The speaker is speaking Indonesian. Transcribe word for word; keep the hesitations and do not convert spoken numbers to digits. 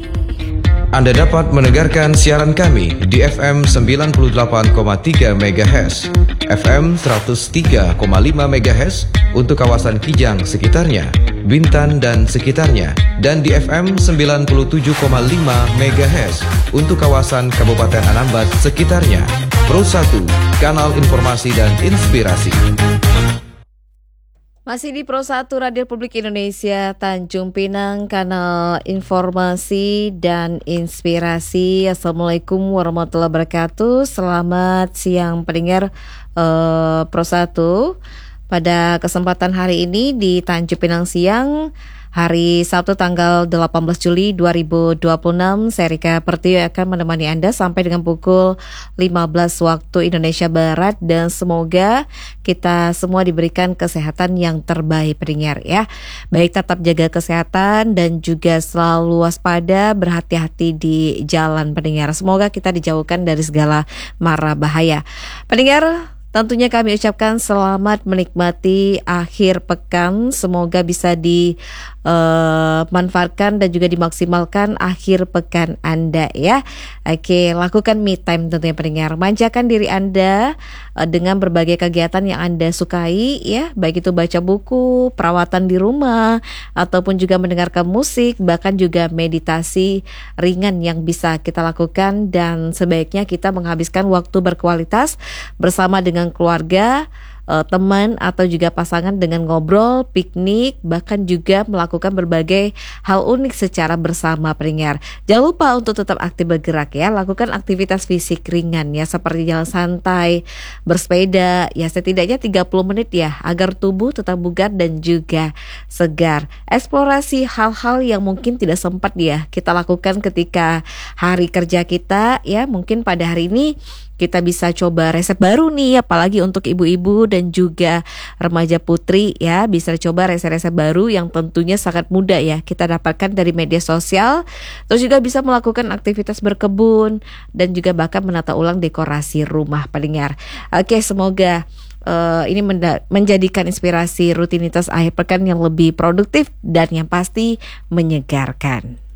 Anda dapat mendengarkan siaran kami di F M sembilan puluh delapan koma tiga MHz, F M seratus tiga koma lima MHz untuk kawasan Kijang sekitarnya, Bintan dan sekitarnya, dan di F M sembilan puluh tujuh koma lima MHz untuk kawasan Kabupaten Anambas sekitarnya. Pro satu, kanal informasi dan inspirasi. Masih di Pro satu Radio Republik Indonesia Tanjung Pinang, kanal informasi dan inspirasi. Assalamualaikum warahmatullahi wabarakatuh. Selamat siang pendengar uh, Pro satu. Pada kesempatan hari ini di Tanjung Pinang siang, hari Sabtu tanggal delapan belas Juli dua ribu dua puluh enam, saya Rika Pertiwi akan menemani Anda sampai dengan pukul lima belas waktu Indonesia Barat, dan semoga kita semua diberikan kesehatan yang terbaik pendengar ya. Baik, tetap jaga kesehatan dan juga selalu waspada, berhati-hati di jalan pendengar. Semoga kita dijauhkan dari segala mara bahaya. Pendengar, tentunya kami ucapkan selamat menikmati akhir pekan. Semoga bisa dimanfaatkan uh, dan juga dimaksimalkan akhir pekan Anda ya. Oke, lakukan me time tentunya pendengar. Manjakan diri Anda uh, dengan berbagai kegiatan yang Anda sukai ya. Baik itu baca buku, perawatan di rumah, ataupun juga mendengarkan musik, bahkan juga meditasi ringan yang bisa kita lakukan. Dan sebaiknya kita menghabiskan waktu berkualitas bersama dengan keluarga, uh, teman atau juga pasangan dengan ngobrol, piknik, bahkan juga melakukan berbagai hal unik secara bersama pendengar. Jangan lupa untuk tetap aktif bergerak ya, lakukan aktivitas fisik ringan ya, seperti jalan santai, bersepeda ya, setidaknya tiga puluh menit ya, agar tubuh tetap bugar dan juga segar. Eksplorasi hal-hal yang mungkin tidak sempat ya kita lakukan ketika hari kerja kita ya. Mungkin pada hari ini kita bisa coba resep baru nih, apalagi untuk ibu-ibu dan juga remaja putri ya. Bisa coba resep-resep baru yang tentunya sangat mudah ya kita dapatkan dari media sosial. Terus juga bisa melakukan aktivitas berkebun dan juga bahkan menata ulang dekorasi rumah pendengar. Oke, semoga Uh, ini menda- menjadikan inspirasi rutinitas akhir pekan yang lebih produktif dan yang pasti menyegarkan.